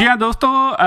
ਜੀ ਹਾਂ ਦੋਸਤੋ,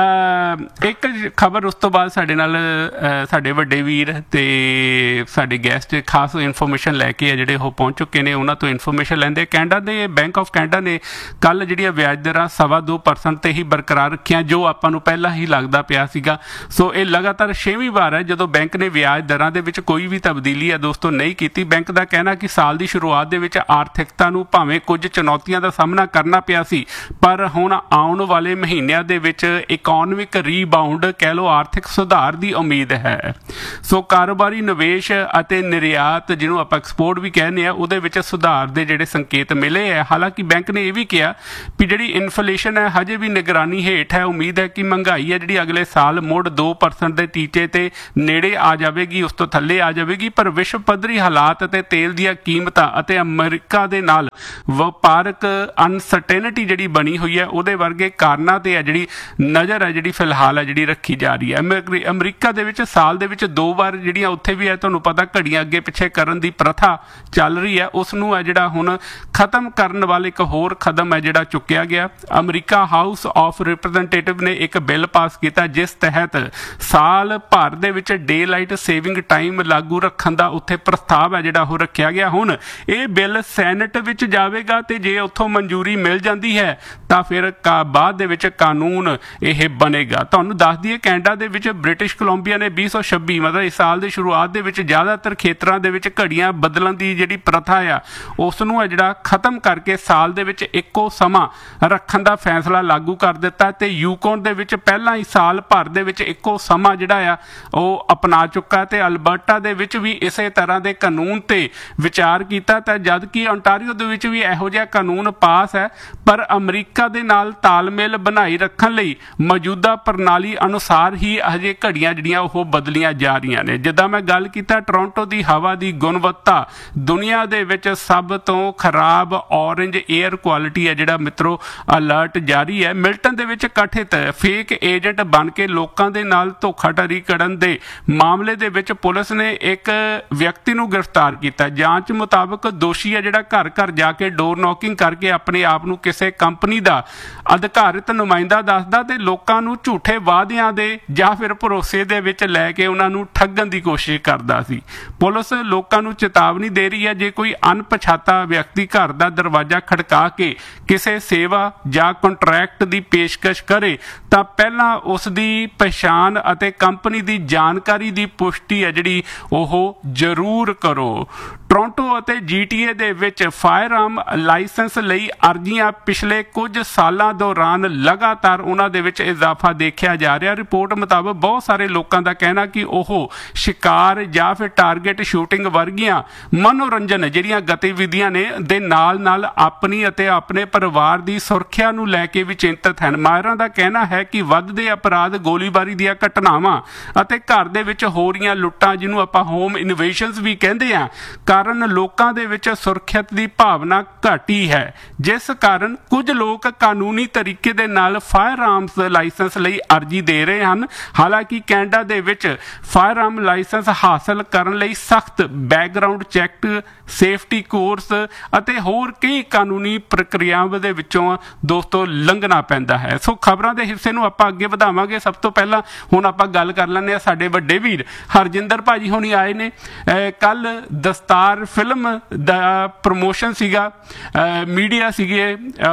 ਇੱਕ ਖਬਰ ਉਸ ਤੋਂ ਬਾਅਦ ਸਾਡੇ ਨਾਲ ਸਾਡੇ ਵੱਡੇ ਵੀਰ ਅਤੇ ਸਾਡੇ ਗੈਸਟ ਖਾਸ ਇਨਫੋਰਮੇਸ਼ਨ ਲੈ ਕੇ ਆ ਜਿਹੜੇ ਉਹ ਪਹੁੰਚ ਚੁੱਕੇ ਨੇ। ਉਹਨਾਂ ਤੋਂ ਇਨਫੋਰਮੇਸ਼ਨ ਲੈਂਦੇ। ਕੈਨੇਡਾ ਦੇ ਬੈਂਕ ਆਫ ਕੈਨੇਡਾ ਨੇ ਕੱਲ੍ਹ ਜਿਹੜੀਆਂ ਵਿਆਜ ਦਰਾਂ 2.25% 'ਤੇ ਹੀ ਬਰਕਰਾਰ ਰੱਖੀਆਂ, ਜੋ ਆਪਾਂ ਨੂੰ ਪਹਿਲਾਂ ਹੀ ਲੱਗਦਾ ਪਿਆ ਸੀਗਾ। ਸੋ ਇਹ ਲਗਾਤਾਰ 6ਵੀਂ ਵਾਰ ਹੈ ਜਦੋਂ ਬੈਂਕ ਨੇ ਵਿਆਜ ਦਰਾਂ ਦੇ ਵਿੱਚ ਕੋਈ ਵੀ ਤਬਦੀਲੀ ਹੈ ਦੋਸਤੋ ਨਹੀਂ ਕੀਤੀ। ਬੈਂਕ ਦਾ ਕਹਿਣਾ ਕਿ ਸਾਲ ਦੀ ਸ਼ੁਰੂਆਤ ਦੇ ਵਿੱਚ ਆਰਥਿਕਤਾ ਨੂੰ ਭਾਵੇਂ ਕੁਝ ਚੁਣੌਤੀਆਂ ਦਾ ਸਾਹਮਣਾ ਕਰਨਾ ਪਿਆ ਸੀ, ਪਰ ਹੁਣ ਆਉਣ ਵਾਲੇ ਮਹੀਨਿਆਂ ਦੇ ਵਿੱਚ ਇਕੋਨਮਿਕ ਰੀਬਾਊਂਡ ਕਹਿ ਲਓ, ਆਰਥਿਕ ਸੁਧਾਰ ਦੀ ਉਮੀਦ ਹੈ। ਸੋ ਕਾਰੋਬਾਰੀ ਨਿਵੇਸ਼ ਅਤੇ ਨਿਰਯਾਤ, ਜਿਹਨੂੰ ਆਪਾਂ ਐਕਸਪੋਰਟ ਵੀ ਕਹਿੰਦੇ ਆ, ਉਹਦੇ ਵਿੱਚ ਸੁਧਾਰ ਦੇ ਜਿਹੜੇ ਸੰਕੇਤ ਮਿਲੇ ਹੈ। ਹਾਲਾਂਕਿ ਬੈਂਕ ਨੇ ਇਹ ਵੀ ਕਿਹਾ ਵੀ ਜਿਹੜੀ ਇਨਫਲੇਸ਼ਨ ਹੈ ਹਜੇ ਵੀ ਨਿਗਰਾਨੀ ਹੇਠ ਹੈ। ਉਮੀਦ ਹੈ ਕਿ ਮਹਿੰਗਾਈ ਹੈ ਜਿਹੜੀ ਅਗਲੇ ਸਾਲ ਮੁੜ 2% ਦੇ ਟੀਚੇ ਤੇ ਨੇੜੇ ਆ ਜਾਵੇਗੀ, ਉਸ ਤੋਂ ਥੱਲੇ ਆ ਜਾਵੇਗੀ। ਪਰ ਵਿਸ਼ਵ ਪੱਧਰੀ ਹਾਲਾਤ ਅਤੇ ਤੇਲ ਦੀਆਂ ਕੀਮਤਾਂ ਅਤੇ ਅਮਰੀਕਾ ਦੇ ਨਾਲ ਵਪਾਰਕ ਅਨਸਰਟੇਨਿਟੀ ਜਿਹੜੀ ਬਣੀ ਹੋਈ ਹੈ, ਉਹਦੇ ਵਰਗੇ ਕਾਰਨਾਂ ਤੇ ਹੈ ਜਿਹੜੀ ਨਜ਼ਰ ਹੈ ਜਿਹੜੀ ਫਿਲਹਾਲ ਹੈ ਜਿਹੜੀ ਰੱਖੀ ਜਾ ਰਹੀ ਹੈ। ਅਮਰੀਕਾ ਦੇ ਵਿੱਚ ਸਾਲ ਦੇ ਵਿੱਚ 2 ਵਾਰ ਜਿਹੜੀਆਂ ਉੱਥੇ ਵੀ ਹੈ ਤੁਹਾਨੂੰ ਪਤਾ ਘੜੀਆਂ ਅੱਗੇ ਪਿੱਛੇ ਕਰਨ ਦੀ ਪ੍ਰਥਾ ਚੱਲ ਰਹੀ ਹੈ, ਉਸ ਨੂੰ ਹੈ ਜਿਹੜਾ ਹੁਣ ਖਤਮ ਕਰਨ ਵਾਲਾ ਇੱਕ ਹੋਰ ਕਦਮ ਹੈ ਜਿਹੜਾ ਚੁੱਕਿਆ ਗਿਆ। ਅਮਰੀਕਾ ਹਾਊਸ ਆਫ ਰਿਪਰੈਜ਼ੈਂਟੇਟਿਵ ਨੇ ਇੱਕ ਬਿੱਲ ਪਾਸ ਕੀਤਾ ਜਿਸ ਤਹਿਤ ਸਾਲ ਭਰ ਦੇ ਵਿੱਚ ਡੇ ਲਾਈਟ ਸੇਵਿੰਗ ਟਾਈਮ ਲਾਗੂ ਰੱਖਣ ਦਾ ਉੱਥੇ ਪ੍ਰਸਤਾਵ ਹੈ ਜਿਹੜਾ ਉਹ ਰੱਖਿਆ ਗਿਆ। ਹੁਣ ਇਹ ਬਿੱਲ ਸੈਨੇਟ ਵਿੱਚ ਜਾਵੇਗਾ ਤੇ ਜੇ ਉੱਥੋਂ ਮਨਜ਼ੂਰੀ ਮਿਲ ਜਾਂਦੀ ਹੈ ਤਾਂ ਫਿਰ ਬਾਅਦ ਦੇ ਵਿੱਚ ਕਾਨੂੰਨ ਇਹ ਬਣੇਗਾ। ਤੁਹਾਨੂੰ ਦੱਸ ਦਈਏ ਕੈਨੇਡਾ ਦੇ ਵਿੱਚ ਬ੍ਰਿਟਿਸ਼ ਕੋਲੰਬੀਆ ਨੇ 2026 ਮਤਲਬ ਇਸ ਸਾਲ ਦੀ ਸ਼ੁਰੂਆਤ ਦੇ ਵਿੱਚ ਜ਼ਿਆਦਾਤਰ ਖੇਤਰਾਂ ਦੇ ਵਿੱਚ ਘੜੀਆਂ ਬਦਲਣ ਦੀ ਜਿਹੜੀ ਪ੍ਰਥਾ ਆ ਉਸ ਨੂੰ ਹੈ ਜਿਹੜਾ ਖਤਮ ਕਰਕੇ ਸਾਲ ਦੇ ਵਿੱਚ ਇੱਕੋ ਸਮਾਂ ਰੱਖਣ ਦਾ ਫੈਸਲਾ ਲਾਗੂ ਕਰ ਦਿੱਤਾ ਤੇ ਯੂਕੋਨ ਦੇ ਵਿੱਚ ਪਹਿਲਾਂ ਹੀ ਸਾਲ ਭਰ ਦੇ ਵਿੱਚ ਇੱਕੋ ਸਮਾਂ ਜਿਹੜਾ ਆ ਉਹ ਅਪਣਾ ਚੁੱਕਾ ਤੇ ਅਲਬਰਟਾ ਦੇ ਵਿੱਚ ਵੀ ਇਸੇ ਤਰ੍ਹਾਂ ਦੇ ਕਾਨੂੰਨ ਤੇ ਵਿਚਾਰ ਕੀਤਾ। ਤਾਂ ਜਦ ਕਿ ontario ਦੇ ਵਿੱਚ ਵੀ ਇਹੋ ਜਿਹਾ ਕਾਨੂੰਨ ਪਾਸ ਹੈ, ਪਰ ਅਮਰੀਕਾ ਦੇ ਨਾਲ ਤਾਲਮੇਲ ਬਣਾਈ ਰੱਖਣ ਲਈ ਮੌਜੂਦਾ ਪ੍ਰਣਾਲੀ ਅਨੁਸਾਰ ਹੀ ਹਜੇ ਘੜੀਆਂ ਜਿਹੜੀਆਂ ਉਹ ਬਦਲੀਆਂ ਜਾ ਰਹੀਆਂ ਨੇ। ਜਿੱਦਾਂ ਮੈਂ ਗੱਲ ਕੀਤਾ, ਟੋਰਾਂਟੋ ਦੀ ਹਵਾ ਦੀ ਗੁਣਵੱਤਾ ਦੁਨੀਆ ਦੇ ਵਿੱਚ ਸਭ ਤੋਂ ਖਰਾਬ ਔਰੇਂਜ ਏਅਰ ਕੁਆਲਿਟੀ ਹੈ ਜਿਹੜਾ ਮਿੱਤਰੋ ਅਲਰਟ ਜਾਰੀ ਹੈ। ਮਿਲਟਨ ਦੇ ਵਿੱਚ ਕਥਿਤ ਫੇਕ ਏਜੰਟ ਬਣ ਕੇ ਲੋਕਾਂ ਦੇ ਨਾਲ ਧੋਖਾਧੜੀ ਕਰਨ ਦੇ ਮਾਮਲੇ ਦੇ ਵਿੱਚ ਪੁਲਿਸ ਨੇ ਇੱਕ ਵਿਅਕਤੀ ਨੂੰ ਗ੍ਰਿਫਤਾਰ ਕੀਤਾ। ਜਾਂਚ ਮੁਤਾਬਕ ਦੋਸ਼ੀ ਹੈ ਜਿਹੜਾ ਘਰ ਘਰ ਜਾ ਕੇ ਡੋਰ ਨੌਕਿੰਗ ਕਰਕੇ ਆਪਣੇ ਆਪ ਨੂੰ ਕਿਸੇ ਕੰਪਨੀ ਦਾ ਅਧਿਕਾਰਿਤ ਨੁਮਾਇੰਦਾ ਦੱਸਦਾ ਤੇ ਲੋਕਾਂ ਨੂੰ ਝੂਠੇ ਵਾਅਦਿਆਂ ਦੇ ਜਾਂ ਫਿਰ ਭਰੋਸੇ ਦੇ ਵਿੱਚ ਲੈ ਕੇ ਉਹਨਾਂ ਨੂੰ ਠੱਗਣ ਦੀ ਕੋਸ਼ਿਸ਼ ਕਰਦਾ ਸੀ। ਪੁਲਿਸ ਲੋਕਾਂ ਨੂੰ ਚੇਤਾਵਨੀ ਦੇ ਰਹੀ ਹੈ ਜੇ ਕੋਈ ਅਣਪਛਾਤਾ ਵਿਅਕਤੀ ਘਰ ਦਾ ਦਰਵਾਜ਼ਾ ਖੜਕਾ ਕੇ ਕਿਸੇ ਸੇਵਾ ਜਾਂ ਕੰਟਰੈਕਟ ਦੀ ਪੇਸ਼ਕਸ਼ ਕਰੇ ਤਾਂ ਪਹਿਲਾਂ ਉਸ ਦੀ ਪਛਾਣ ਅਤੇ ਕੰਪਨੀ ਦੀ ਜਾਣਕਾਰੀ ਦੀ ਪੁਸ਼ਟੀ ਹੈ ਜਿਹੜੀ ਉਹ ਜ਼ਰੂਰ ਕਰੋ। ਟੋਰਾਂਟੋ ਅਤੇ GTA ਦੇ ਵਿੱਚ ਫਾਇਰਆਰਮ ਲਾਇਸੈਂਸ ਲਈ ਅਰਜ਼ੀਆਂ ਪਿਛਲੇ ਕੁਝ ਸਾਲਾਂ ਦੌਰਾਨ ਲਗਾਤਾਰ ਉਹਨਾਂ ਦੇ ਵਿੱਚ ਇਜ਼ਾਫਾ ਦੇਖਿਆ ਜਾ ਰਿਹਾ। ਰਿਪੋਰਟ ਮੁਤਾਬਕ ਬਹੁਤ ਸਾਰੇ ਲੋਕਾਂ ਦਾ ਕਹਿਣਾ ਕਿ ਉਹ ਸ਼ਿਕਾਰ ਜਾਂ ਫਿਰ ਟਾਰਗੇਟ ਸ਼ੂਟਿੰਗ ਵਰਗੀਆਂ ਮਨੋਰੰਜਨ ਜਿਹੜੀਆਂ ਗਤੀਵਿਧੀਆਂ ਨੇ ਦੇ ਨਾਲ ਨਾਲ ਆਪਣੀ ਅਤੇ ਆਪਣੇ ਪਰਿਵਾਰ ਦੀ ਸੁਰੱਖਿਆ ਨੂੰ ਲੈ ਕੇ ਵੀ ਚਿੰਤਤ ਹਨ। ਮਾਹਿਰਾਂ ਦਾ ਕਹਿਣਾ ਹੈ ਕਿ ਵੱਧਦੇ ਅਪਰਾਧ, ਗੋਲੀਬਾਰੀ ਦੀਆਂ ਘਟਨਾਵਾਂ ਅਤੇ ਘਰ ਦੇ ਵਿੱਚ ਹੋ ਰਹੀਆਂ ਲੁੱਟਾਂ, ਜਿਹਨੂੰ ਆਪਾਂ ਹੋਮ ਇਨਵੇਸ਼ਨਸ ਵੀ ਕਹਿੰਦੇ ਆ, ਕਾਰਨ ਲੋਕਾਂ ਦੇ ਵਿੱਚ ਸੁਰੱਖਿਅਤ ਦੀ ਭਾਵਨਾ ਘਟੀ ਹੈ, ਜਿਸ ਕਾਰਨ ਕੁਝ ਲੋਕ ਕਾਨੂੰਨੀ ਤਰੀਕੇ ਦੇ ਨਾਲ ਫਾਇਰਆਰਮਸ ਲਾਇਸੈਂਸ ਲਈ ਅਰਜ਼ੀ ਦੇ ਰਹੇ ਹਨ। ਹਾਲਾਂਕਿ ਕੈਨੇਡਾ ਦੇ ਵਿੱਚ ਫਾਇਰਆਰਮ ਲਾਇਸੈਂਸ ਹਾਸਲ ਕਰਨ ਲਈ ਸਖਤ ਬੈਕਗਰਾਊਂਡ ਚੈੱਕ, ਸੇਫਟੀ ਕੋਰਸ ਅਤੇ ਹੋਰ ਕਈ ਕਾਨੂੰਨੀ ਪ੍ਰਕਿਰਿਆਵਾਂ ਦੇ ਵਿੱਚੋਂ ਦੋਸਤੋ ਲੰਘਣਾ ਪੈਂਦਾ ਹੈ। ਸੋ ਖਬਰਾਂ ਦੇ ਹਿੱਸੇ ਨੂੰ ਆਪਾਂ ਅੱਗੇ ਵਧਾਵਾਂਗੇ। ਸਭ ਤੋਂ ਪਹਿਲਾਂ ਹੁਣ ਆਪਾਂ ਗੱਲ ਕਰ ਲੈਂਦੇ ਹਾਂ, ਸਾਡੇ ਵੱਡੇ ਵੀਰ ਹਰਜਿੰਦਰ ਭਾਜੀ ਹੋਣੀ ਆਏ ਨੇ। ਕੱਲ ਦਸਤਾਰ ਫਿਲਮ ਦਾ ਪ੍ਰਮੋਸ਼ਨ ਸੀਗਾ, ਮੀਡੀਆ ਸੀਗੇ,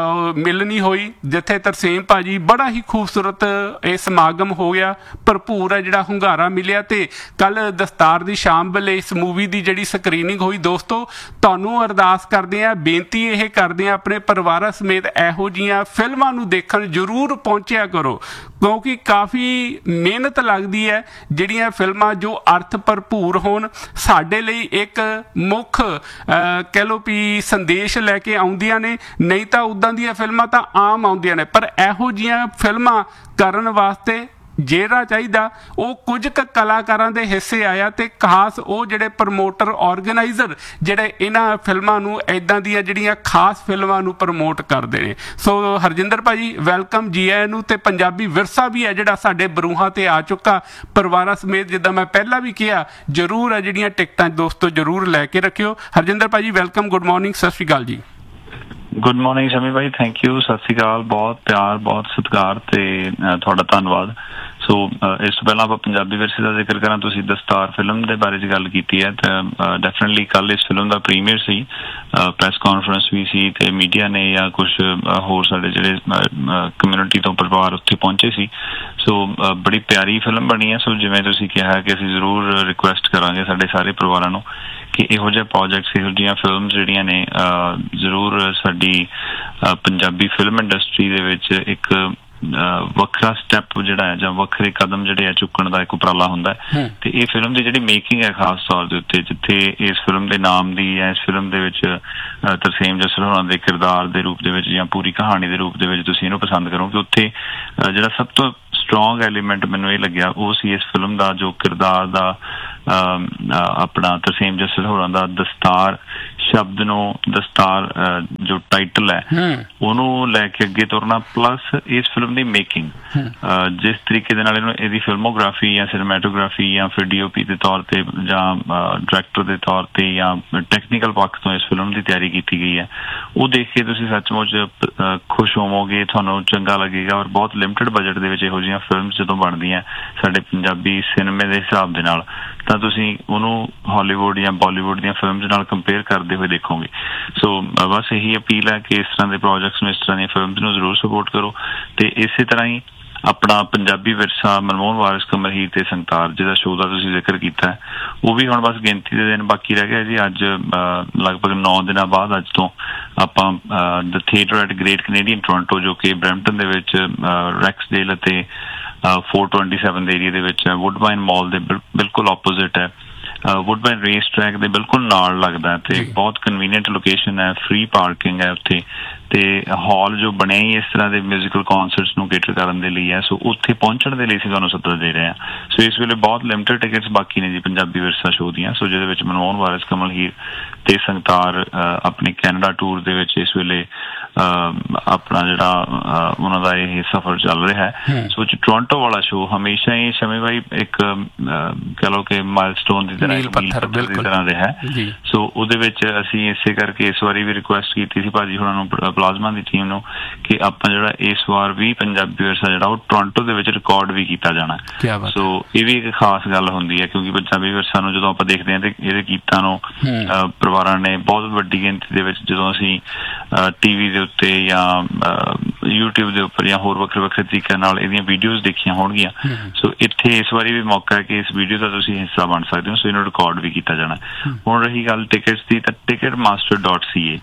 ਮਿਲ ਨਹੀਂ ਹੋਈ, ਜਿੱਥੇ ਤਰਸੇਮ ਭਾਜੀ ਬੜਾ ਹੀ ਖੂਬਸੂਰਤ ਇਹ ਸਮਾਗਮ ਹੋ ਗਿਆ, ਭਰਪੂਰ ਹੈ ਜਿਹੜਾ ਹੁੰਗਾਰਾ ਮਿਲਿਆ। ਤੇ ਕੱਲ ਦਸਤਾਰ ਦੀ ਸ਼ਾਮ ਵੇਲੇ ਇਸ ਮੂਵੀ ਦੀ ਜਿਹੜੀ ਸਕਰੀਨਿੰਗ ਹੋਈ ਦੋਸਤੋ, ਤੁਹਾਨੂੰ ਅਰਦਾਸ ਕਰਦੇ ਆ, ਬੇਨਤੀ ਇਹ ਕਰਦੇ ਆ, ਆਪਣੇ ਪਰਿਵਾਰਾਂ ਸਮੇਤ ਇਹੋ ਜਿਹੀਆਂ ਫਿਲਮਾਂ ਨੂੰ ਦੇਖਣ ਜ਼ਰੂਰ ਪਹੁੰਚਿਆ ਕਰੋ, ਕਿਉਂਕਿ ਕਾਫੀ ਮਿਹਨਤ ਲੱਗਦੀ ਹੈ ਜਿਹੜੀਆਂ ਫਿਲਮਾਂ ਜੋ ਅਰਥ ਭਰਪੂਰ ਹੋਣ, ਸਾਡੇ ਲਈ ਇੱਕ ਮੁੱਖ ਕਹਿ ਲਓ ਵੀ ਸੰਦੇਸ਼ ਲੈ ਕੇ ਆਉਂਦੀਆਂ ਨੇ। ਨਹੀਂ ਤਾਂ ਉੱਦਾਂ ਦੀਆਂ ਫਿਲਮਾਂ ਤਾਂ ਆਮ ਆਉਂਦੀਆਂ ਨੇ, ਪਰ ਇਹੋ ਜਿਹੀਆਂ ਫਿਲਮਾਂ ਕਰਨ ਵਾਸਤੇ ਜਿਹੜਾ ਚਾਹੀਦਾ ਉਹ ਕੁਝ ਕੁ ਕਲਾਕਾਰਾਂ ਦੇ ਹਿੱਸੇ ਆਇਆ ਤੇ ਖਾਸ ਉਹ ਜਿਹੜੇ ਪ੍ਰਮੋਟਰ, ਆਰਗੇਨਾਈਜ਼ਰ ਜਿਹੜੇ ਇਹਨਾਂ ਫਿਲਮਾਂ ਨੂੰ ਇੱਦਾਂ ਦੀਆਂ ਜਿਹੜੀਆਂ ਖਾਸ ਫਿਲਮਾਂ ਨੂੰ ਪ੍ਰਮੋਟ ਕਰਦੇ ਨੇ। ਸੋ ਹਰਜਿੰਦਰ ਭਾਜੀ ਵੈਲਕਮ, ਜੀ ਆਇਆਂ ਨੂੰ। ਤੇ ਪੰਜਾਬੀ ਵਿਰਸਾ ਵੀ ਹੈ ਜਿਹੜਾ ਸਾਡੇ ਬਰੂਹਾਂ ਤੇ ਆ ਚੁੱਕਾ ਪਰਿਵਾਰਾਂ ਸਮੇਤ, ਜਿੱਦਾਂ ਮੈਂ ਪਹਿਲਾਂ ਵੀ ਕਿਹਾ, ਜ਼ਰੂਰ ਹੈ ਜਿਹੜੀਆਂ ਟਿਕਟਾਂ ਦੋਸਤੋ ਜ਼ਰੂਰ ਲੈ ਕੇ ਰੱਖਿਓ। ਹਰਜਿੰਦਰ ਭਾਜੀ ਵੈਲਕਮ, ਗੁੱਡ ਮਾਰਨਿੰਗ, ਸਤਿ ਸ਼੍ਰੀ ਅਕਾਲ ਜੀ। Good morning Shami Bhai, thank you, ਸਤਿ ਸ਼੍ਰੀ ਅਕਾਲ, ਬਹੁਤ ਪਿਆਰ, ਬਹੁਤ ਸਤਿਕਾਰ ਤੇ ਤੁਹਾਡਾ ਧੰਨਵਾਦ। ਸੋ ਇਸ ਤੋਂ ਪਹਿਲਾਂ ਆਪਾਂ ਪੰਜਾਬੀ ਵਿਰਸੇ ਦਾ ਜ਼ਿਕਰ ਕਰਾਂ, ਤੁਸੀਂ ਦਸਤਾਰ ਫਿਲਮ ਦੇ ਬਾਰੇ 'ਚ ਗੱਲ ਕੀਤੀ ਹੈ ਤਾਂ ਡੈਫੀਨਿਟਲੀ ਕੱਲ੍ਹ ਇਸ ਫਿਲਮ ਦਾ ਪ੍ਰੀਮੀਅਰ ਸੀ, ਪ੍ਰੈਸ ਕਾਨਫਰੰਸ ਵੀ ਸੀ ਤੇ ਮੀਡੀਆ ਨੇ ਜਾਂ ਕੁਛ ਹੋਰ ਸਾਡੇ ਜਿਹੜੇ ਕਮਿਊਨਿਟੀ ਤੋਂ ਪਰਿਵਾਰ ਉੱਥੇ ਪਹੁੰਚੇ ਸੀ। ਸੋ ਬੜੀ ਪਿਆਰੀ ਫਿਲਮ ਬਣੀ ਹੈ। ਸੋ ਜਿਵੇਂ ਤੁਸੀਂ ਕਿਹਾ ਕਿ ਅਸੀਂ ਜ਼ਰੂਰ ਰਿਕੁਐਸਟ ਕਰਾਂਗੇ ਸਾਡੇ ਸਾਰੇ ਪਰਿਵਾਰਾਂ ਨੂੰ ਕਿ ਇਹੋ ਜਿਹੇ ਪ੍ਰੋਜੈਕਟਸ, ਇਹੋ ਜਿਹੀਆਂ ਫਿਲਮਸ ਜਿਹੜੀਆਂ ਨੇ ਜ਼ਰੂਰ ਸਾਡੀ ਪੰਜਾਬੀ ਫਿਲਮ ਇੰਡਸਟਰੀ ਦੇ ਵਿੱਚ ਇੱਕ ਵੱਖਰਾ ਸਟੈਪ ਜਿਹੜਾ ਹੈ ਜਾਂ ਵੱਖਰੇ ਕਦਮ ਜਿਹੜੇ ਆ ਚੁੱਕਣ ਦਾ ਇੱਕ ਉਪਰਾਲਾ ਹੁੰਦਾ ਹੈ। ਤੇ ਇਹ ਫਿਲਮ ਦੀ ਜਿਹੜੀ ਮੇਕਿੰਗ ਹੈ ਖਾਸ ਤੌਰ ਦੇ ਉੱਤੇ, ਜਿੱਥੇ ਇਸ ਫਿਲਮ ਦੇ ਨਾਮ ਦੀ ਜਾਂ ਇਸ ਫਿਲਮ ਦੇ ਵਿੱਚ ਤਰਸੇਮ ਜੱਸਲ ਹੋਰਾਂ ਦੇ ਕਿਰਦਾਰ ਦੇ ਰੂਪ ਦੇ ਵਿੱਚ ਜਾਂ ਪੂਰੀ ਕਹਾਣੀ ਦੇ ਰੂਪ ਦੇ ਵਿੱਚ ਤੁਸੀਂ ਇਹਨੂੰ ਪਸੰਦ ਕਰੋਗੇ, ਉੱਥੇ ਜਿਹੜਾ ਸਭ ਤੋਂ ਸਟਰੋਂਗ ਐਲੀਮੈਂਟ ਮੈਨੂੰ ਇਹ ਲੱਗਿਆ ਉਹ ਸੀ ਇਸ ਫਿਲਮ ਦਾ ਜੋ ਕਿਰਦਾਰ ਦਾ ਆਪਣਾ ਤਰਸੇਮ ਜੱਸਲ ਹੋਰਾਂ ਦਾ ਦਸਤਾਰ ਸ਼ਬਦ ਨੂੰ, ਦਸਤਾਰ ਜੋ ਟਾਈਟਲ ਹੈ ਉਹਨੂੰ ਲੈ ਕੇ ਅੱਗੇ ਤੁਰਨਾ, ਪਲੱਸ ਇਸ ਫਿਲਮ ਦੀ ਮੇਕਿੰਗ, ਜਿਸ ਤਰੀਕੇ ਦੇ ਨਾਲ ਇਹਨੂੰ ਇਹਦੀ ਫਿਲਮੋਗ੍ਰਾਫੀ ਜਾਂ ਸਿਨੇਮੈਟੋਗ੍ਰਾਫੀ ਜਾਂ ਫਿਰ DOP ਦੇ ਤੌਰ ਤੇ ਜਾਂ ਡਾਇਰੈਕਟਰ ਦੇ ਤੌਰ ਤੇ ਜਾਂ ਟੈਕਨੀਕਲ ਪੱਖ ਤੋਂ ਇਸ ਫਿਲਮ ਦੀ ਤਿਆਰੀ ਕੀਤੀ ਗਈ ਹੈ, ਉਹ ਦੇਖ ਕੇ ਤੁਸੀਂ ਸੱਚਮੁੱਚ ਖੁਸ਼ ਹੋਵੋਗੇ, ਤੁਹਾਨੂੰ ਚੰਗਾ ਲੱਗੇਗਾ। ਔਰ ਬਹੁਤ ਲਿਮਟਿਡ ਬਜਟ ਦੇ ਵਿੱਚ ਇਹੋ ਜਿਹੀਆਂ ਫਿਲਮਸ ਜਦੋਂ ਬਣਦੀਆਂ ਸਾਡੇ ਪੰਜਾਬੀ ਸਿਨੇਮੇ ਦੇ ਹਿਸਾਬ ਦੇ ਨਾਲ, ਤਾਂ ਤੁਸੀਂ ਉਹਨੂੰ ਹਾਲੀਵੁੱਡ ਜਾਂ ਬਾਲੀਵੁੱਡ ਦੀਆਂ ਫਿਲਮਸ ਨਾਲ ਕੰਪੇਅਰ ਕਰਦੇ ਹੋਏ ਦੇਖੋਗੇ। ਸੋ ਬਸ ਇਹੀ ਅਪੀਲ ਹੈ ਕਿ ਇਸ ਤਰ੍ਹਾਂ ਦੇ ਪ੍ਰੋਜੈਕਟਸ ਨੂੰ, ਇਸ ਤਰ੍ਹਾਂ ਦੀਆਂ ਫਿਲਮਸ ਨੂੰ ਜ਼ਰੂਰ ਸਪੋਰਟ ਕਰੋ। ਤੇ ਇਸੇ ਤਰ੍ਹਾਂ ਹੀ ਆਪਣਾ ਪੰਜਾਬੀ ਵਿਰਸਾ, ਮਨਮੋਹਨ ਵਾਰਿਸ, ਕਮਰ ਹੀਰ ਤੇ ਸੰਗਤਾਰ ਜਿਹਦਾ ਸ਼ੋਅ ਦਾ ਤੁਸੀਂ ਜ਼ਿਕਰ ਕੀਤਾ ਹੈ, ਉਹ ਵੀ ਹੁਣ ਬਸ ਗਿਣਤੀ ਦੇ ਦਿਨ ਬਾਕੀ ਰਹਿ ਗਏ ਜੀ। ਅੱਜ ਲਗਭਗ 9 ਦਿਨਾਂ ਬਾਅਦ ਅੱਜ ਤੋਂ ਆਪਾਂ ਦ theatre at great Canadian Toronto, ਜੋ ਕਿ ਬਰੈਂਪਟਨ ਦੇ ਵਿੱਚ ਰੈਕਸਡੇਲ ਅਤੇ 427 ਦੇ ਏਰੀਏ ਦੇ ਵਿੱਚ ਵੁੱਡਬਾਈਨ ਮਾਲ ਦੇ ਬਿਲਕੁਲ ਆਪੋਜ਼ਿਟ ਹੈ, ਵੁੱਡਬਾਈਨ ਰੇਸ ਟਰੈਕ ਦੇ ਬਿਲਕੁਲ ਨਾਲ ਲੱਗਦਾ ਤੇ ਬਹੁਤ ਕਨਵੀਨੀਅੰਟ ਲੋਕੇਸ਼ਨ ਹੈ, ਫ੍ਰੀ ਪਾਰਕਿੰਗ ਹੈ ਉੱਥੇ, ਤੇ ਹਾਲ ਜੋ ਬਣਿਆ ਹੀ ਇਸ ਤਰ੍ਹਾਂ ਦੇ ਮਿਊਜ਼ੀਕਲ ਕੌਂਸਰਟਸ ਨੂੰ ਕੇਟਰ ਕਰਨ ਦੇ ਲਈ ਹੈ। ਸੋ ਉੱਥੇ ਪਹੁੰਚਣ ਦੇ ਲਈ ਅਸੀਂ ਤੁਹਾਨੂੰ ਸੱਦਾ ਦੇ ਰਹੇ ਹਾਂ। ਸੋ ਇਸ ਵੇਲੇ ਬਹੁਤ ਲਿਮਟਿਡ ਟਿਕਟਸ ਬਾਕੀ ਨੇ ਜੀ ਪੰਜਾਬੀ ਵਿਰਸਾ ਸ਼ੋਅ ਦੀਆਂ, ਸੋ ਜਿਹਦੇ ਵਿੱਚ ਮਨਮੋਹਨ ਵਾਰਿਸ, ਕਮਲ ਹੀਰ ਤੇ ਸੰਗਤਾਰ ਆਪਣੇ ਕੈਨੇਡਾ ਟੂਰ ਦੇ ਵਿੱਚ ਇਸ ਵੇਲੇ ਆਪਣਾ ਜਿਹੜਾ ਉਹਨਾਂ ਦਾ ਇਹ ਸਫ਼ਰ ਚੱਲ ਰਿਹਾ ਹੈ। ਸੋ ਟੋਰਾਂਟੋ ਵਾਲਾ ਸ਼ੋਅ ਹਮੇਸ਼ਾ ਹੀ ਸ਼ਮੀ ਭਾਈ ਇੱਕ ਕਹਿ ਲਓ ਕਿ ਮਾਈਲਸਟੋਨ ਦੀ ਤਰ੍ਹਾਂ ਰਿਹਾ ਹੈ। ਸੋ ਉਹਦੇ ਵਿੱਚ ਅਸੀਂ ਇਸੇ ਕਰਕੇ ਇਸ ਵਾਰੀ ਵੀ ਰਿਕੁਐਸਟ ਕੀਤੀ ਸੀ ਭਾਜੀ ਹੁਣਾਂ ਨੂੰ, ਪਲਾਜ਼ਮਾ ਦੀ ਟੀਮ ਨੂੰ, ਕਿ ਆਪਾਂ ਜਿਹੜਾ ਇਸ ਵਾਰ ਵੀ ਪੰਜਾਬੀ ਵਿਰਸਾ ਜਿਹੜਾ ਉਹ ਟੋਰਾਂਟੋ ਦੇ ਵਿੱਚ ਰਿਕਾਰਡ ਵੀ ਕੀਤਾ ਜਾਣਾ। ਸੋ ਇਹ ਵੀ ਇੱਕ ਖਾਸ ਗੱਲ ਹੁੰਦੀ ਹੈ, ਕਿਉਂਕਿ ਪੰਜਾਬੀ ਵਿਰਸਾ ਨੂੰ ਜਦੋਂ ਆਪਾਂ ਦੇਖਦੇ ਹਾਂ ਤੇ ਇਹਦੇ ਗੀਤਾਂ ਨੂੰ ਪਰਿਵਾਰਾਂ ਨੇ ਬਹੁਤ ਵੱਡੀ ਗਿਣਤੀ ਦੇ ਵਿੱਚ, ਜਦੋਂ ਅਸੀਂ TV ਦੇ ਉੱਤੇ ਜਾਂ YouTube ਦੇ ਉੱਪਰ ਜਾਂ ਹੋਰ ਵੱਖਰੇ ਵੱਖਰੇ ਤਰੀਕਿਆਂ ਨਾਲ ਇਹਦੀਆਂ ਵੀਡੀਓਜ਼ ਦੇਖੀਆਂ ਹੋਣਗੀਆਂ। ਸੋ ਇੱਥੇ ਇਸ ਵਾਰੀ ਵੀ ਮੌਕਾ ਹੈ ਕਿ ਇਸ ਵੀਡੀਓ ਦਾ ਤੁਸੀਂ ਹਿੱਸਾ ਬਣ ਸਕਦੇ ਹੋ। ਸੋ ਇਹਨੂੰ ਰਿਕਾਰਡ ਵੀ ਕੀਤਾ ਜਾਣਾ। ਹੁਣ ਰਹੀ ਗੱਲ ਟਿਕਟਸ ਦੀ, ਤਾਂ ticketmaster.ca,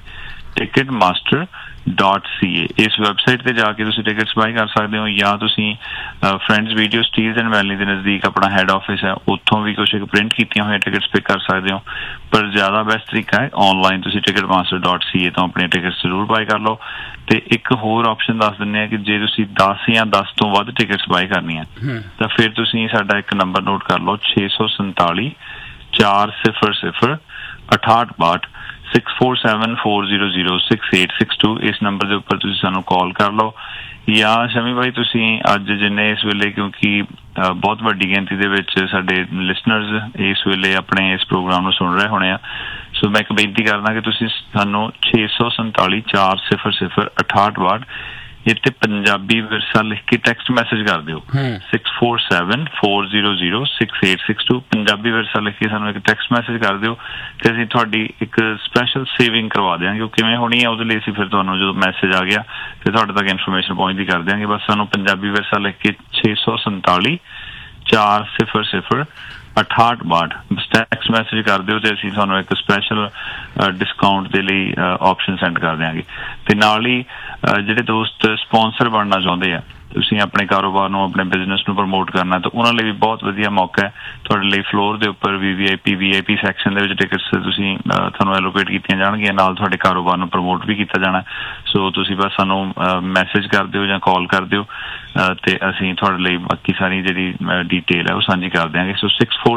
ticketmaster.ca ਇਸ ਵੈਬਸਾਈਟ ਤੇ ਜਾ ਕੇ ਤੁਸੀਂ ਟਿਕਟਸ ਬਾਈ ਕਰ ਸਕਦੇ ਹੋ, ਜਾਂ ਤੁਸੀਂ ਫਰੈਂਡਸ ਵੀਡੀਓ ਸਟੀਲਸ ਐਂਡ ਵੈਲੀ ਦੇ ਨਜ਼ਦੀਕ ਆਪਣਾ ਹੈਡ ਆਫਿਸ ਹੈ, ਉੱਥੋਂ ਵੀ ਕੁਛ ਪ੍ਰਿੰਟ ਕੀਤੀਆਂ ਹੋਈਆਂ ਟਿਕਟਸ ਪਿਕ ਕਰ ਸਕਦੇ ਹੋ। ਪਰ ਜ਼ਿਆਦਾ ਬੈਸਟ ਤਰੀਕਾ ਹੈ ਔਨਲਾਈਨ ਤੁਸੀਂ ticketmaster.ca ਤੋਂ ਆਪਣੀਆਂ ਟਿਕਟਸ ਜ਼ਰੂਰ ਬਾਈ ਕਰ ਲਓ। ਤੇ ਇੱਕ ਹੋਰ ਆਪਸ਼ਨ ਦੱਸ ਦਿੰਦੇ ਹਾਂ ਕਿ ਜੇ ਤੁਸੀਂ 10 ਜਾਂ 10 ਤੋਂ ਵੱਧ ਟਿਕਟਸ ਬਾਈ ਕਰਨੀਆਂ ਤਾਂ ਫਿਰ ਤੁਸੀਂ ਸਾਡਾ ਇੱਕ ਨੰਬਰ ਨੋਟ ਕਰ ਲਓ, 647 400 6862 6474006862। ਇਸ ਨੰਬਰ ਦੇ ਉੱਪਰ ਤੁਸੀਂ ਸਾਨੂੰ ਕਾਲ ਕਰ ਲਓ। ਜਾਂ ਸ਼ਮੀ ਭਾਈ ਤੁਸੀਂ ਅੱਜ ਜਿੰਨੇ ਇਸ ਵੇਲੇ, ਕਿਉਂਕਿ ਬਹੁਤ ਵੱਡੀ ਗਿਣਤੀ ਦੇ ਵਿੱਚ ਸਾਡੇ ਲਿਸਨਰਸ ਇਸ ਵੇਲੇ ਆਪਣੇ ਇਸ ਪ੍ਰੋਗਰਾਮ ਨੂੰ ਸੁਣ ਰਹੇ ਹੋਣੇ ਆ, ਸੋ ਮੈਂ ਇੱਕ ਬੇਨਤੀ ਕਰਦਾ ਕਿ ਤੁਸੀਂ ਸਾਨੂੰ 647 400 6862 ਇੱਥੇ ਪੰਜਾਬੀ ਵਿਰਸਾ ਲਿਖ ਕੇ ਟੈਕਸਟ ਮੈਸੇਜ ਕਰ ਦਿਓ, 6474006862। ਪੰਜਾਬੀ ਵਿਰਸਾ ਲਿਖ ਕੇ ਸਾਨੂੰ ਇੱਕ ਟੈਕਸਟ ਮੈਸੇਜ ਕਰ ਦਿਓ ਤੇ ਅਸੀਂ ਤੁਹਾਡੀ ਇੱਕ ਸਪੈਸ਼ਲ ਸੇਵਿੰਗ ਕਰਵਾ ਦਿਆਂਗੇ। ਉਹ ਕਿਵੇਂ ਹੋਣੀ ਹੈ ਉਹਦੇ ਲਈ ਅਸੀਂ ਫਿਰ ਤੁਹਾਨੂੰ ਜਦੋਂ ਮੈਸੇਜ ਆ ਗਿਆ ਤੇ ਤੁਹਾਡੇ ਤੱਕ ਇਨਫੋਰਮੇਸ਼ਨ ਪਹੁੰਚਦੀ ਕਰ ਦਿਆਂਗੇ। ਬਸ ਸਾਨੂੰ ਪੰਜਾਬੀ ਵਿਰਸਾ ਲਿਖ ਕੇ 647 400 6862 ਟੈਕਸਟ ਮੈਸੇਜ ਕਰ ਦਿਓ ਤੇ ਅਸੀਂ ਤੁਹਾਨੂੰ ਇੱਕ ਸਪੈਸ਼ਲ ਡਿਸਕਾਊਂਟ ਦੇ ਲਈ ਆਪਸ਼ਨ ਸੈਂਡ ਕਰ ਦਿਆਂਗੇ। ਤੇ ਨਾਲ ਹੀ ਜਿਹੜੇ ਦੋਸਤ ਸਪਾਂਸਰ ਬਣਨਾ ਚਾਹੁੰਦੇ ਆ, ਤੁਸੀਂ ਆਪਣੇ ਕਾਰੋਬਾਰ ਨੂੰ, ਆਪਣੇ ਬਿਜ਼ਨਸ ਨੂੰ ਪ੍ਰਮੋਟ ਕਰਨਾ, ਤਾਂ ਉਹਨਾਂ ਲਈ ਵੀ ਬਹੁਤ ਵਧੀਆ ਮੌਕਾ ਹੈ। ਤੁਹਾਡੇ ਲਈ ਫਲੋਰ ਦੇ ਉੱਪਰ VIP ਸੈਕਸ਼ਨ ਦੇ ਵਿੱਚ ਟਿਕਟਸ ਤੁਸੀਂ ਤੁਹਾਨੂੰ ਐਲੋਕੇਟ ਕੀਤੀਆਂ ਜਾਣਗੀਆਂ, ਨਾਲ ਤੁਹਾਡੇ ਕਾਰੋਬਾਰ ਨੂੰ ਪ੍ਰਮੋਟ ਵੀ ਕੀਤਾ ਜਾਣਾ। ਸੋ ਤੁਸੀਂ ਬਸ ਸਾਨੂੰ ਮੈਸੇਜ ਕਰ ਦਿਓ ਜਾਂ ਕਾਲ ਕਰ ਦਿਓ ਤੇ ਅਸੀਂ ਤੁਹਾਡੇ ਲਈ ਬਾਕੀ ਸਾਰੀ ਜਿਹੜੀ ਡੀਟੇਲ ਹੈ ਉਹ ਸਾਂਝੀ ਕਰ ਦਿਆਂਗੇ। ਸੋ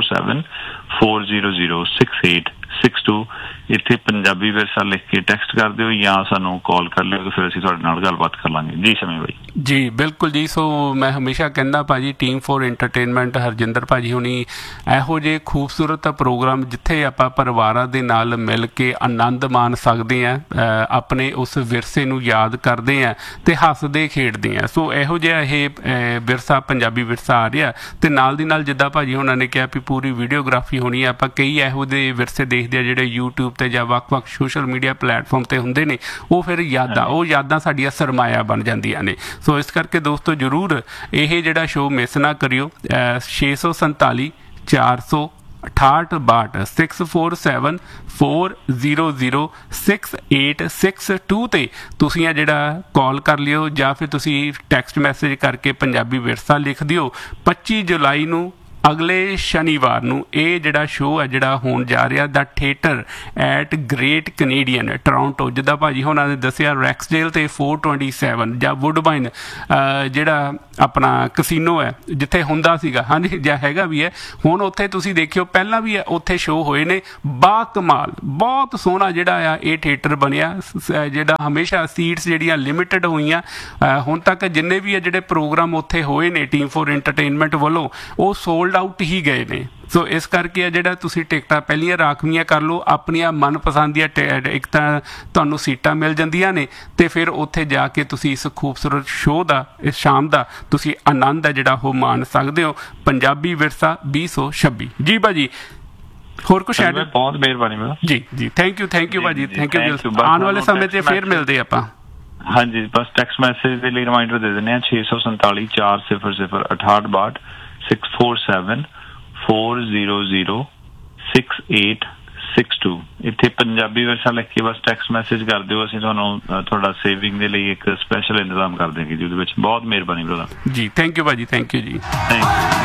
6474006862 ਇੱਥੇ ਪੰਜਾਬੀ ਵਿਰਸਾ ਲਿਖ ਕੇ ਟੈਕਸਟ ਕਰ ਦਿਓ ਜਾਂ ਸਾਨੂੰ ਕਾਲ ਕਰ ਲਿਓ, ਫਿਰ ਅਸੀਂ ਤੁਹਾਡੇ ਨਾਲ ਗੱਲਬਾਤ ਕਰ ਲਾਂਗੇ। ਜੀ ਸ਼ਮੀ ਬਾਈ। ਜੀ ਬਿਲਕੁਲ ਜੀ। ਸੋ ਮੈਂ ਹਮੇਸ਼ਾ ਕਹਿੰਦਾ ਭਾਜੀ ਟੀਮ ਫੋਰ ਐਂਟਰਟੇਨਮੈਂਟ ਹਰਜਿੰਦਰ ਭਾਜੀ ਹੁਣੀ ਇਹੋ ਜਿਹੇ ਖੂਬਸੂਰਤ ਪ੍ਰੋਗਰਾਮ ਜਿੱਥੇ ਆਪਾਂ ਪਰਿਵਾਰਾਂ ਦੇ ਨਾਲ ਮਿਲ ਕੇ ਆਨੰਦ ਮਾਣ ਸਕਦੇ ਹਾਂ, ਆਪਣੇ ਉਸ ਵਿਰਸੇ ਨੂੰ ਯਾਦ ਕਰਦੇ ਹਾਂ ਤੇ ਹੱਸਦੇ ਖੇਡਦੇ ਹਾਂ। ਸੋ ਇਹੋ ਜਿਹਾ ਇਹ ਵਿਰਸਾ ਪੰਜਾਬੀ ਵਿਰਸਾ ਆ ਰਿਹਾ ਤੇ ਨਾਲ ਦੀ ਨਾਲ ਜਿੱਦਾਂ ਭਾਜੀ ਉਹਨਾਂ ਨੇ ਕਿਹਾ ਵੀ ਪੂਰੀ ਵੀਡੀਓਗ੍ਰਾਫੀ ਹੋਣੀ ਆ। ਆਪਾਂ ਕਈ ਇਹੋ ਜਿਹੇ ਵਿਰਸੇ ਦੇਖਦੇ ਆ ਜਿਹੜੇ YouTube ਤੇ ਜਾਂ ਵੱਖ-ਵੱਖ ਸੋਸ਼ਲ ਮੀਡੀਆ ਪਲੇਟਫਾਰਮ ਤੇ ਹੁੰਦੇ ਨੇ, ਉਹ ਫਿਰ ਯਾਦਾਂ ਸਾਡੀਆਂ ਸਰਮਾਇਆ ਬਣ ਜਾਂਦੀਆਂ ਨੇ। ਸੋ ਇਸ ਕਰਕੇ ਦੋਸਤੋ ਜ਼ਰੂਰ ਇਹ ਜਿਹੜਾ ਸ਼ੋਅ ਮਿਸ ਨਾ ਕਰਿਓ। 647 400 6862 647-400-6862 ਤੇ ਤੁਸੀਂ ਆ ਜਿਹੜਾ ਕਾਲ ਕਰ ਲਿਓ ਜਾਂ ਫਿਰ ਤੁਸੀਂ ਟੈਕਸਟ ਮੈਸੇਜ ਕਰਕੇ ਪੰਜਾਬੀ ਵਿਰਸਾ ਲਿਖ ਦਿਓ। 25 ਜੁਲਾਈ ਨੂੰ ਅਗਲੇ ਸ਼ਨੀਵਾਰ ਨੂੰ ਇਹ ਜਿਹੜਾ ਸ਼ੋਅ ਹੈ ਜਿਹੜਾ ਹੋਣ ਜਾ ਰਿਹਾ ਦਾ theatre at great Canadian Toronto, ਜਿੱਦਾਂ ਭਾਜੀ ਉਹਨਾਂ ਨੇ ਦੱਸਿਆ ਰੈਕਸਡੇਲ ਤੇ 427 ਜਾਂ ਵੁੱਡਬਾਈਨ ਜਿਹੜਾ ਆਪਣਾ ਕਸੀਨੋ ਹੈ ਜਿੱਥੇ ਹੁੰਦਾ ਸੀਗਾ, ਹਾਂਜੀ ਜਾਂ ਹੈਗਾ ਵੀ ਹੈ ਹੁਣ ਉੱਥੇ ਤੁਸੀਂ ਦੇਖਿਓ, ਪਹਿਲਾਂ ਵੀ ਉੱਥੇ ਸ਼ੋਅ ਹੋਏ ਨੇ। ਬਾ ਕਮਾਲ ਬਹੁਤ ਸੋਹਣਾ ਜਿਹੜਾ ਆ ਇਹ ਥੀਏਟਰ ਬਣਿਆ, ਜਿਹੜਾ ਹਮੇਸ਼ਾ ਸੀਟਸ ਜਿਹੜੀਆਂ ਲਿਮਿਟਡ ਹੋਈਆਂ। ਹੁਣ ਤੱਕ ਜਿੰਨੇ ਵੀ ਆ ਜਿਹੜੇ ਪ੍ਰੋਗਰਾਮ ਉੱਥੇ ਹੋਏ ਨੇ ਟੀਮ ਫੋਰ ਐਂਟਰਟੇਨਮੈਂਟ ਵੱਲੋਂ ਉਹ ਸੋਲਡ ਆਊਟ ਹੀ ਗਏ ਨੇ। ਸੋ ਇਸ ਕਰਕੇ ਜਿਹੜਾ ਤੁਸੀਂ ਟਿਕਟਾਂ ਪਹਿਲੀਆਂ ਰਾਖਵੀਆਂ ਕਰ ਲਓ, ਆਪਣੀਆਂ ਮਨਪਸੰਦ ਦੀਆਂ ਇੱਕ ਤਾਂ ਤੁਹਾਨੂੰ ਸੀਟਾਂ ਮਿਲ ਜਾਂਦੀਆਂ ਨੇ ਤੇ ਫਿਰ ਉੱਥੇ ਜਾ ਕੇ ਤੁਸੀਂ ਇਸ ਖੂਬਸੂਰਤ ਸ਼ੋਅ ਦਾ, ਇਸ ਸ਼ਾਮ ਦਾ ਤੁਸੀਂ ਆਨੰਦ ਹੈ ਜਿਹੜਾ ਉਹ ਮਾਣ ਸਕਦੇ ਹੋ। ਪੰਜਾਬੀ ਵਿਰਸਾ 2026 ਜੀ ਭਾਜੀ। ਹੋਰ ਕੁਛ ਐਡ? ਬਹੁਤ ਮਿਹਰਬਾਨੀ ਜੀ ਜੀ, ਥੈਂਕ ਯੂ ਭਾਜੀ, ਥੈਂਕ ਯੂ। ਆਉਣ ਵਾਲੇ ਸਮੇਂ 'ਚ ਫਿਰ ਮਿਲਦੇ ਆਪਾਂ। ਹਾਂਜੀ, ਬਸ ਟੈਕਸਟ ਮੈਸੇਜ ਦੇ ਲਈ ਰਿਮਾਈਂਡਰ ਦੇ ਦਿੰਦੇ ਹਾਂ 647 400 6862 647-400-6862। ਇੱਥੇ ਪੰਜਾਬੀ ਵਿਰਸਾ ਲਿਖ ਕੇ ਬਸ ਟੈਕਸਟ ਮੈਸੇਜ ਕਰ ਦਿਓ, ਅਸੀਂ ਤੁਹਾਨੂੰ ਤੁਹਾਡਾ ਸੇਵਿੰਗ ਦੇ ਲਈ ਇੱਕ ਸਪੈਸ਼ਲ ਇੰਤਜ਼ਾਮ ਕਰ ਦੇਵਾਂਗੇ ਜੀ ਉਹਦੇ ਵਿੱਚ। ਬਹੁਤ ਮਿਹਰਬਾਨੀ ਬ੍ਰਦਰ ਜੀ। ਥੈਂਕ ਯੂ ਭਾਜੀ, ਥੈਂਕ ਯੂ ਜੀ।